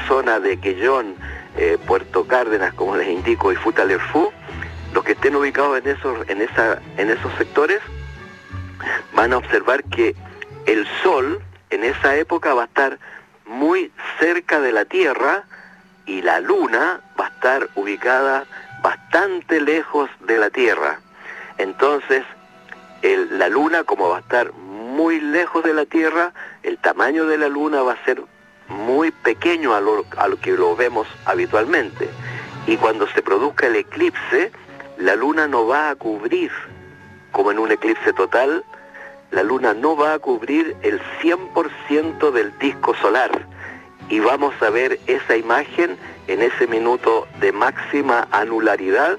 zona de Quellón, Puerto Cárdenas, como les indico, y Futaleufú, los que estén ubicados en esos sectores van a observar que el sol en esa época va a estar muy cerca de la Tierra y la Luna va a estar ubicada bastante lejos de la Tierra. Entonces, la Luna, como va a estar muy lejos de la Tierra, el tamaño de la Luna va a ser muy pequeño a lo que lo vemos habitualmente. Y cuando se produzca el eclipse, la Luna no va a cubrir, como en un eclipse total, la Luna no va a cubrir el 100% del disco solar. Y vamos a ver esa imagen en ese minuto de máxima anularidad,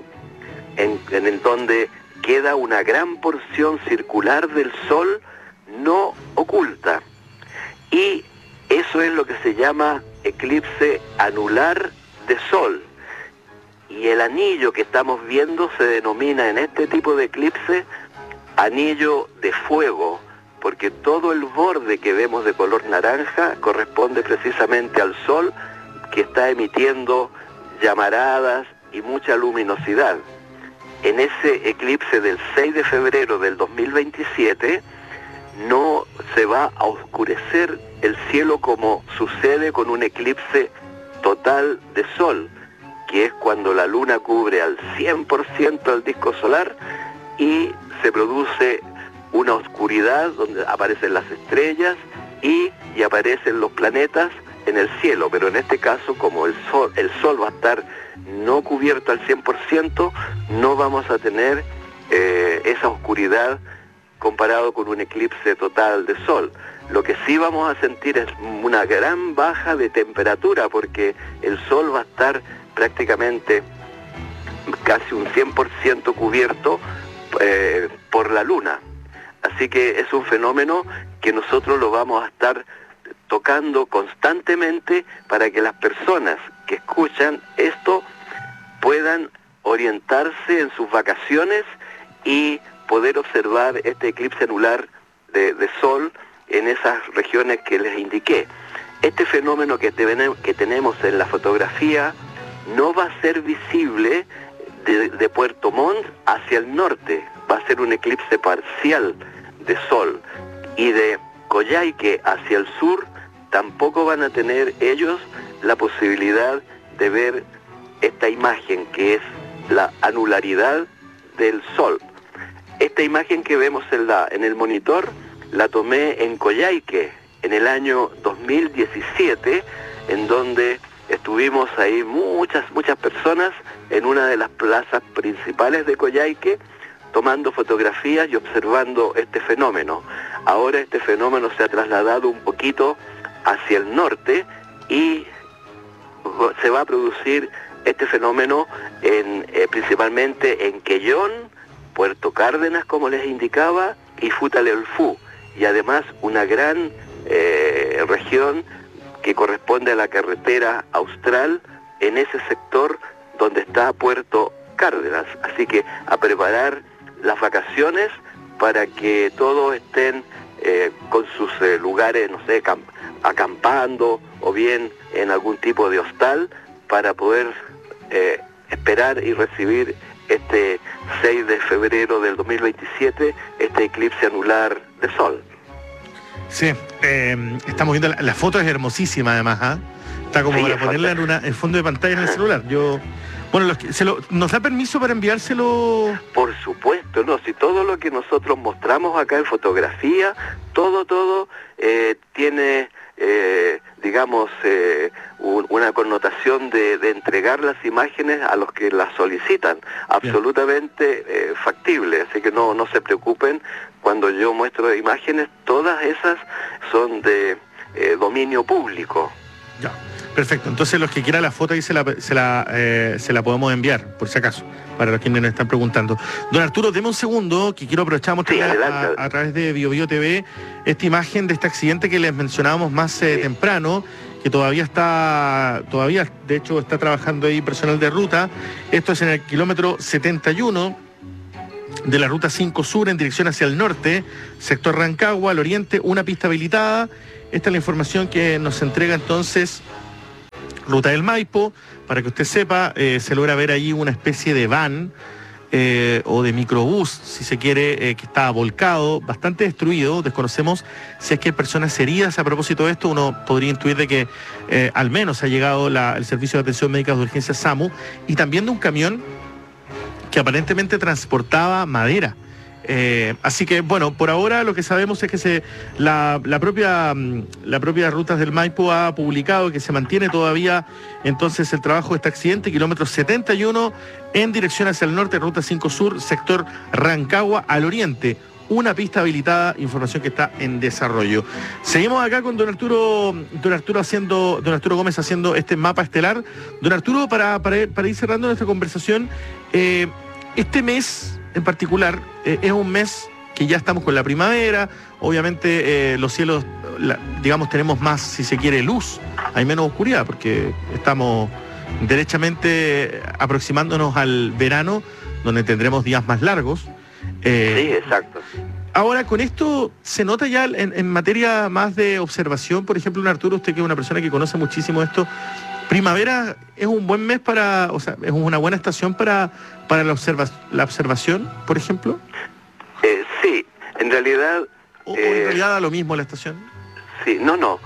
en donde queda una gran porción circular del Sol no oculta. Y eso es lo que se llama eclipse anular de Sol. Y el anillo que estamos viendo se denomina en este tipo de eclipse anillo de fuego, porque todo el borde que vemos de color naranja corresponde precisamente al Sol, que está emitiendo llamaradas y mucha luminosidad. En ese eclipse del 6 de febrero del 2027 no se va a oscurecer el cielo como sucede con un eclipse total de Sol, que es cuando la Luna cubre al 100% el disco solar y se produce una oscuridad donde aparecen las estrellas y aparecen los planetas en el cielo. Pero en este caso, como el Sol va a estar no cubierto al 100%, no vamos a tener esa oscuridad comparado con un eclipse total de Sol. Lo que sí vamos a sentir es una gran baja de temperatura, porque el Sol va a estar prácticamente casi un 100% cubierto por la Luna. Así que es un fenómeno que nosotros lo vamos a estar tocando constantemente para que las personas que escuchan esto puedan orientarse en sus vacaciones y poder observar este eclipse anular de Sol en esas regiones que les indiqué. Este fenómeno que tenemos en la fotografía no va a ser visible de Puerto Montt hacia el norte, va a ser un eclipse parcial de Sol, y de Coyhaique hacia el sur tampoco van a tener ellos la posibilidad de ver esta imagen, que es la anularidad del Sol. Esta imagen que vemos en el monitor la tomé en Coyhaique en el año 2017, en donde estuvimos ahí muchas personas en una de las plazas principales de Coyhaique tomando fotografías y observando este fenómeno. Ahora este fenómeno se ha trasladado un poquito hacia el norte y se va a producir este fenómeno principalmente en Quellón, Puerto Cárdenas, como les indicaba, y Futaleufú, y además una gran región que corresponde a la carretera austral en ese sector donde está Puerto Cárdenas. Así que a preparar las vacaciones para que todos estén con sus lugares, no sé, acampando o bien en algún tipo de hostal para poder esperar y recibir este 6 de febrero del 2027 este eclipse anular de Sol. Sí, estamos viendo, la foto es hermosísima además, ¿ah? Está como sí, para ponerla en el fondo de pantalla en el celular. Bueno, ¿nos da permiso para enviárselo? Por supuesto, no, si todo lo que nosotros mostramos acá en fotografía, todo tiene, digamos, una connotación de entregar las imágenes a los que las solicitan, absolutamente factible, así que no se preocupen, cuando yo muestro imágenes, todas esas son de dominio público. Ya. Perfecto, entonces los que quieran la foto ahí se la podemos enviar, por si acaso, para los que nos están preguntando. Don Arturo, deme un segundo, que quiero aprovechar a través de BioBio TV esta imagen de este accidente que les mencionábamos más temprano, que todavía de hecho está trabajando ahí personal de ruta. Esto es en el kilómetro 71 de la ruta 5 Sur en dirección hacia el norte, sector Rancagua, al oriente, una pista habilitada. Esta es la información que nos entrega entonces Ruta del Maipo, para que usted sepa, se logra ver ahí una especie de van o de microbús, si se quiere, que está volcado, bastante destruido. Desconocemos si es que hay personas heridas a propósito de esto. Uno podría intuir de que al menos ha llegado el Servicio de Atención Médica de Urgencia SAMU, y también de un camión que aparentemente transportaba madera. Así que, bueno, por ahora lo que sabemos es que la propia Rutas del Maipo ha publicado que se mantiene todavía entonces el trabajo de este accidente, kilómetro 71, en dirección hacia el norte, ruta 5 Sur, sector Rancagua al oriente. Una pista habilitada, información que está en desarrollo. Seguimos acá con don Arturo Gómez haciendo este mapa estelar. Don Arturo, para ir cerrando nuestra conversación, este mes en particular es un mes que ya estamos con la primavera. Obviamente los cielos, digamos, tenemos más, si se quiere, luz, hay menos oscuridad, porque estamos derechamente aproximándonos al verano, donde tendremos días más largos. Sí, exacto. Ahora, con esto, ¿se nota ya en materia más de observación? Por ejemplo, Arturo, usted que es una persona que conoce muchísimo esto, primavera es un buen mes es una buena estación para la observación, por ejemplo. Sí, en realidad... ¿O en realidad da lo mismo la estación? Sí, no.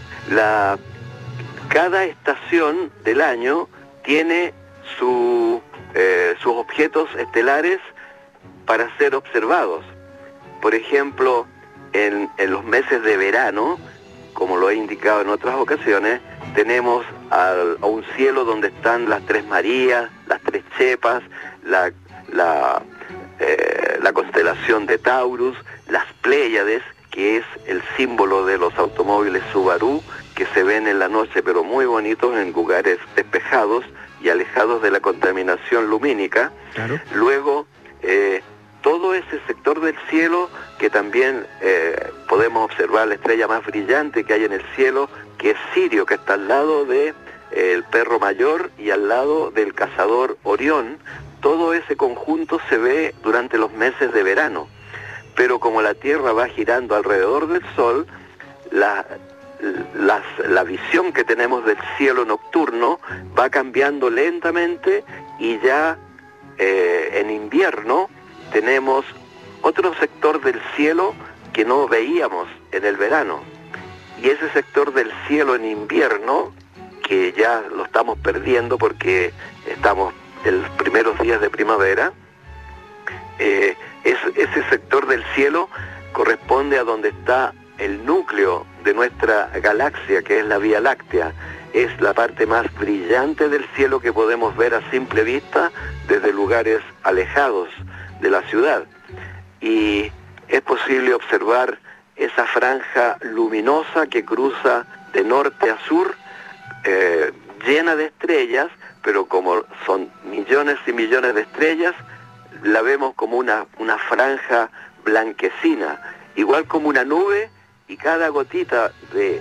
Cada estación del año tiene sus objetos estelares para ser observados. Por ejemplo, en los meses de verano, como lo he indicado en otras ocasiones, tenemos a un cielo donde están las Tres Marías, las Tres Chepas, la constelación de Taurus, las Pléyades, que es el símbolo de los automóviles Subaru, que se ven en la noche, pero muy bonitos en lugares despejados y alejados de la contaminación lumínica. Claro. Luego, todo ese sector del cielo que también podemos observar la estrella más brillante que hay en el cielo, que es Sirio, que está al lado de el Perro Mayor y al lado del Cazador Orión. Todo ese conjunto se ve durante los meses de verano, pero como la Tierra va girando alrededor del Sol, la visión que tenemos del cielo nocturno va cambiando lentamente, y ya en invierno tenemos otro sector del cielo que no veíamos en el verano, y ese sector del cielo en invierno, que ya lo estamos perdiendo porque estamos en los primeros días de primavera, ese sector del cielo corresponde a donde está el núcleo de nuestra galaxia, que es la Vía Láctea. Es la parte más brillante del cielo que podemos ver a simple vista desde lugares alejados de la ciudad, y es posible observar esa franja luminosa que cruza de norte a sur, llena de estrellas, pero como son millones y millones de estrellas, la vemos como una franja blanquecina, igual como una nube, y cada gotita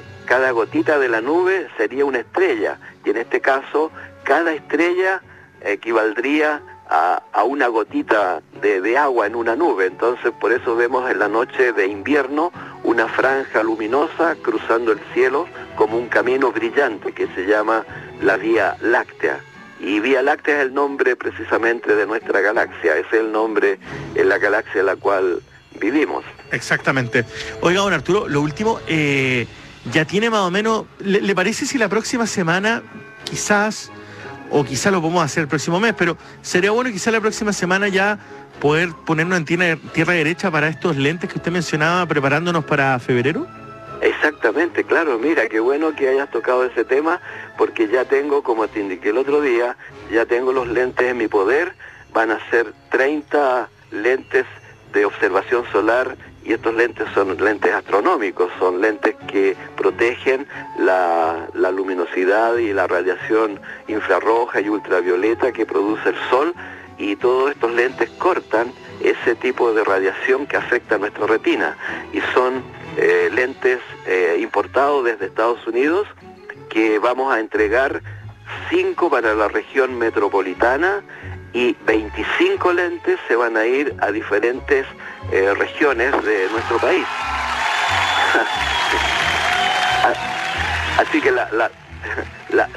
de la nube sería una estrella, y en este caso cada estrella equivaldría a una gotita de agua en una nube. Entonces por eso vemos en la noche de invierno una franja luminosa cruzando el cielo como un camino brillante que se llama la Vía Láctea. Y Vía Láctea es el nombre precisamente de nuestra galaxia, es el nombre en la galaxia en la cual vivimos. Exactamente. Oiga, don Arturo, lo último, ya tiene más o menos, ¿le parece si la próxima semana quizás lo podemos hacer el próximo mes, pero sería bueno quizás la próxima semana ya poder ponernos en tierra derecha para estos lentes que usted mencionaba, preparándonos para febrero? Exactamente, claro, mira, qué bueno que hayas tocado ese tema, porque ya tengo, como te indiqué el otro día, ya tengo los lentes en mi poder. Van a ser 30 lentes de observación solar, y estos lentes son lentes astronómicos, son lentes que protegen la luminosidad y la radiación infrarroja y ultravioleta que produce el Sol, y todos estos lentes cortan ese tipo de radiación que afecta a nuestra retina, y son lentes importados desde Estados Unidos, que vamos a entregar 5 para la región metropolitana, y 25 lentes se van a ir a diferentes regiones de nuestro país. Así que la